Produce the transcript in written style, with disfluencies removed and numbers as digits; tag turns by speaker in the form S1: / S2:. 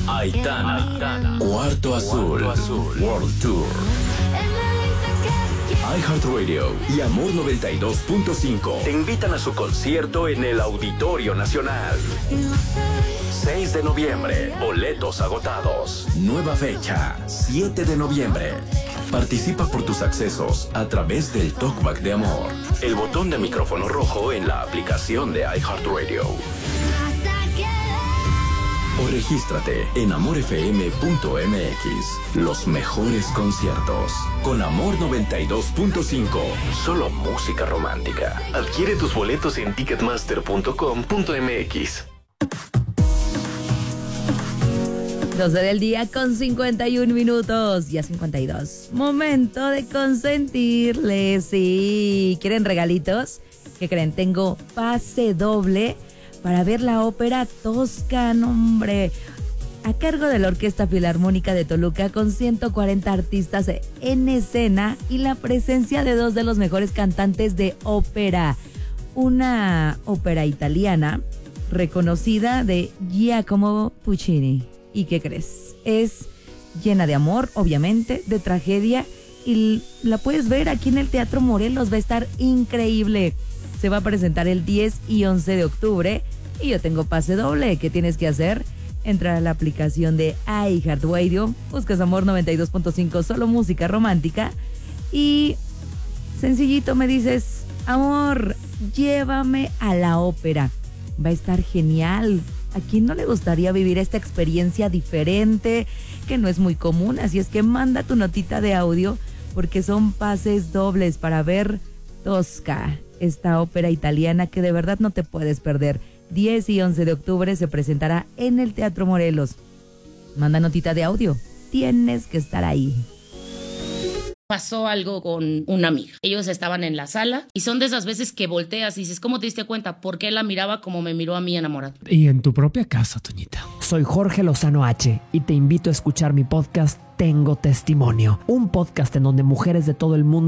S1: Aitana, Cuarto Azul, World Tour. iHeartRadio y Amor 92.5 te invitan a su concierto en el Auditorio Nacional. 6 de noviembre, boletos agotados. Nueva fecha, 7 de noviembre. Participa por tus accesos a través del Talkback de Amor. El botón de micrófono rojo en la aplicación de iHeartRadio. O regístrate en amorfm.mx. Los mejores conciertos. Con Amor 92.5. Solo música romántica. Adquiere tus boletos en ticketmaster.com.mx.
S2: 12 del día con 51 minutos, ya 52. Momento de consentirles. Sí, ¿quieren regalitos? ¿Qué creen? Tengo pase doble para ver la ópera Tosca, hombre, a cargo de la Orquesta Filarmónica de Toluca, con 140 artistas en escena y la presencia de dos de los mejores cantantes de ópera. Una ópera italiana reconocida de Giacomo Puccini. ¿Y qué crees? Es llena de amor, obviamente, de tragedia, y la puedes ver aquí en el Teatro Morelos. Va a estar increíble. Se va a presentar el 10 y 11 de octubre y yo tengo pase doble. ¿Qué tienes que hacer? Entrar a la aplicación de iHeartRadio, buscas Amor 92.5, solo música romántica, y sencillito me dices: amor, llévame a la ópera. Va a estar genial. ¿A quién no le gustaría vivir esta experiencia diferente, que no es muy común? Así es que manda tu notita de audio, porque son pases dobles para ver Tosca, esta ópera italiana que de verdad no te puedes perder. 10 y 11 de octubre se presentará en el Teatro Morelos. Manda notita de audio. Tienes que estar ahí.
S3: Pasó algo con una amiga. Ellos estaban en la sala y son de esas veces que volteas y dices, ¿cómo te diste cuenta? Porque él la miraba como me miró a mí enamorado.
S4: Y en tu propia casa, Toñita.
S5: Soy Jorge Lozano H y te invito a escuchar mi podcast Tengo Testimonio, un podcast en donde mujeres de todo el mundo